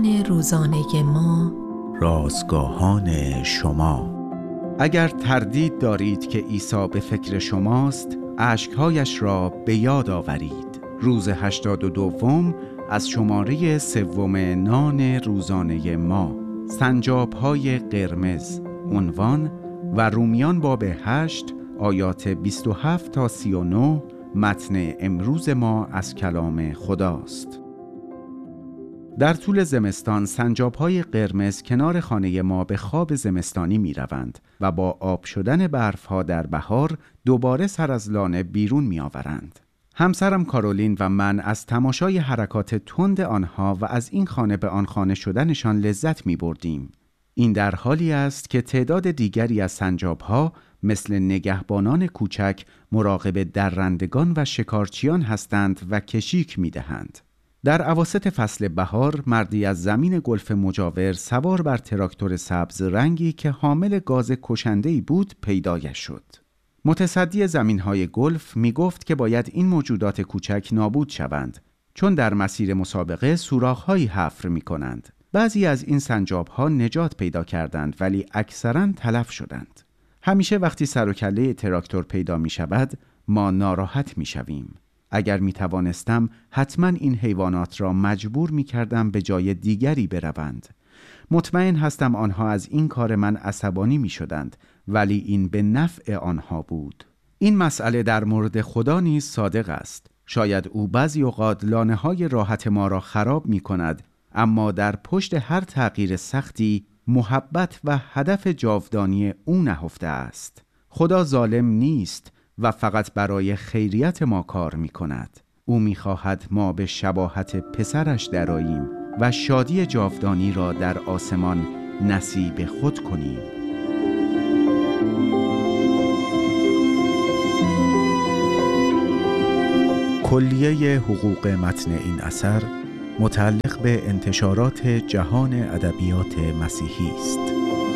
نان روزانه ما، رازگاهان شما. اگر تردید دارید که عیسی به فکر شماست، اشک‌هایش را به یاد آورید. روز 82 از شماره 3 نان روزانه ما، سنجاب‌های قرمز. عنوان: و رومیان باب 8 آیات 27 تا 39. متن امروز ما از کلام خداست. در طول زمستان سنجاب‌های قرمز کنار خانه ما به خواب زمستانی می روند و با آب شدن برف‌ها در بهار دوباره سر از لانه بیرون می آورند. همسرم کارولین و من از تماشای حرکات تند آنها و از این خانه به آن خانه شدنشان لذت می بردیم. این در حالی است که تعداد دیگری از سنجاب‌ها مثل نگهبانان کوچک مراقب درندگان و شکارچیان هستند و کشیک می دهند. در اواسط فصل بهار مردی از زمین گلف مجاور سوار بر تراکتور سبز رنگی که حامل گاز کشنده‌ای بود پیدایش شد. متصدی زمین‌های گلف می گفت که باید این موجودات کوچک نابود شوند، چون در مسیر مسابقه سوراخ‌هایی حفر می کنند. بعضی از این سنجاب‌ها نجات پیدا کردند ولی اکثراً تلف شدند. همیشه وقتی سر و کله تراکتور پیدا می شود ما ناراحت می شویم. اگر می توانستم حتما این حیوانات را مجبور می کردم به جای دیگری بروند. مطمئن هستم آنها از این کار من عصبانی می شدند، ولی این به نفع آنها بود. این مسئله در مورد خدا نیز صادق است. شاید او بعضی اوقات لانه های راحت ما را خراب می کند، اما در پشت هر تغییر سختی محبت و هدف جاودانی او نهفته است. خدا ظالم نیست و فقط برای خیریت ما کار می کند. او می خواهد ما به شباهت پسرش درآییم و شادی جاودانی را در آسمان نصیب خود کنیم. کلیه حقوق متن این اثر متعلق به انتشارات جهان ادبیات مسیحی است.